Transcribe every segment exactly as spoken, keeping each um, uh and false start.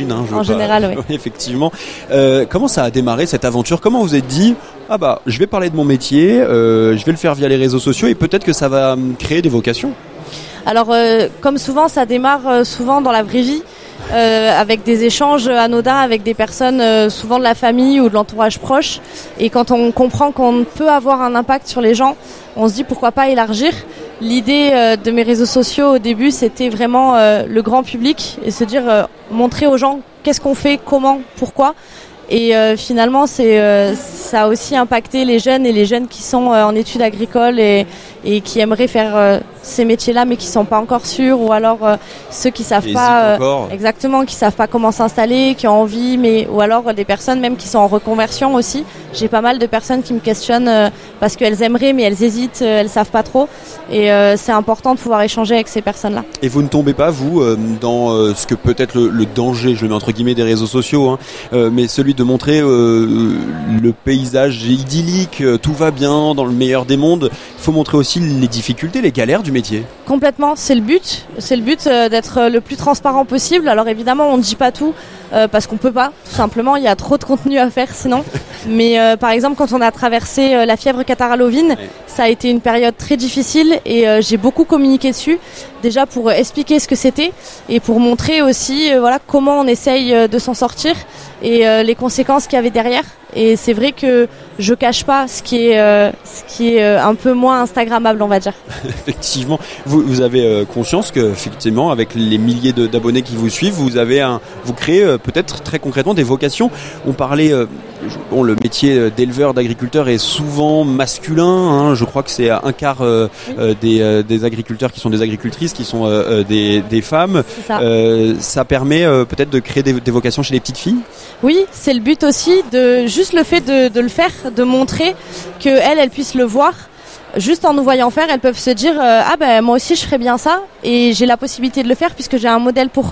j'imagine. Hein, je en général, pas... oui. Effectivement. Euh, comment ça a démarré cette aventure? Comment vous êtes dit ah bah je vais parler de mon métier, euh, je vais le faire via les réseaux sociaux et peut-être que ça va créer des vocations? Alors euh, comme souvent, ça démarre euh, souvent dans la vraie vie. Euh, avec des échanges anodins avec des personnes euh, souvent de la famille ou de l'entourage proche, et quand on comprend qu'on peut avoir un impact sur les gens, on se dit pourquoi pas élargir. L'idée euh, de mes réseaux sociaux au début, c'était vraiment euh, le grand public et se dire euh, montrer aux gens qu'est-ce qu'on fait, comment, pourquoi. Et euh, finalement, c'est, euh, ça a aussi impacté les jeunes et les jeunes qui sont euh, en études agricoles et, et qui aimeraient faire euh, ces métiers-là, mais qui sont pas encore sûrs, ou alors euh, ceux qui savent et pas euh, exactement, qui savent pas comment s'installer, qui ont envie, mais ou alors des personnes même qui sont en reconversion aussi. J'ai pas mal de personnes qui me questionnent euh, parce qu'elles aimeraient, mais elles hésitent, euh, elles savent pas trop. Et euh, c'est important de pouvoir échanger avec ces personnes-là. Et vous ne tombez pas, vous, euh, dans euh, ce que peut être le, le danger, je le mets entre guillemets, des réseaux sociaux, hein, euh, mais celui de montrer euh, le paysage idyllique, euh, tout va bien, dans le meilleur des mondes. Il faut montrer aussi les difficultés, les galères du métier. Complètement, c'est le but. C'est le but euh, d'être le plus transparent possible. Alors évidemment, on ne dit pas tout euh, parce qu'on peut pas, tout simplement. Il y a trop de contenu à faire sinon. Mais euh, par exemple, quand on a traversé euh, la fièvre catarrhale-ovine, ouais. Ça a été une période très difficile et euh, j'ai beaucoup communiqué dessus. Déjà pour expliquer ce que c'était et pour montrer aussi euh, voilà, comment on essaye euh, de s'en sortir et euh, les conséquences qu'il y avait derrière. Et c'est vrai que je cache pas ce qui est, euh, ce qui est euh, un peu moins instagrammable, on va dire. Effectivement, vous, vous avez euh, conscience que, effectivement, avec les milliers de, d'abonnés qui vous suivent, vous avez un, vous créez euh, peut-être très concrètement des vocations. On parlait, euh, bon, le métier d'éleveur, d'agriculteur est souvent masculin. Hein, je crois que c'est un quart euh, oui. euh, des, euh, des agriculteurs qui sont des agricultrices, qui sont euh, des, des femmes. Ça. Euh, ça permet euh, peut-être de créer des, des vocations chez les petites filles. Oui, c'est le but aussi, de juste le fait de, de le faire, de montrer qu'elles, elles puissent le voir. Juste en nous voyant faire, elles peuvent se dire euh, ah ben moi aussi je ferais bien ça et j'ai la possibilité de le faire puisque j'ai un modèle pour.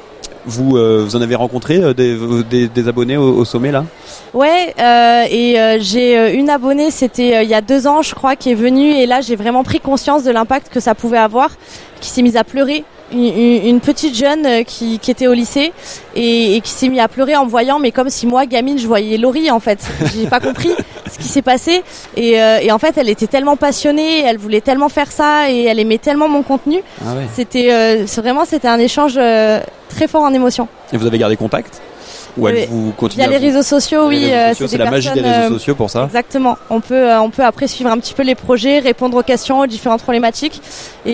Vous, euh, vous en avez rencontré euh, des, des, des abonnés au, au sommet là? Ouais, euh, et euh, j'ai une abonnée, c'était euh, il y a deux ans je crois, qui est venue et là j'ai vraiment pris conscience de l'impact que ça pouvait avoir, qui s'est mise à pleurer. Une, une petite jeune qui, qui était au lycée et, et qui s'est mise à pleurer en me voyant, mais comme si moi, gamine, je voyais Laurie en fait. J'ai pas compris ce qui s'est passé et, euh, et en fait, elle était tellement passionnée, elle voulait tellement faire ça et elle aimait tellement mon contenu. Ah ouais. C'était euh, c'est vraiment, c'était un échange euh, très fort en émotion. Et vous avez gardé contact? Ou elle vous continue? Via les réseaux sociaux, oui. Les réseaux sociaux, c'est c'est la magie des réseaux sociaux pour ça. Exactement. On peut, on peut après suivre un petit peu les projets, répondre aux questions, aux différentes problématiques. Et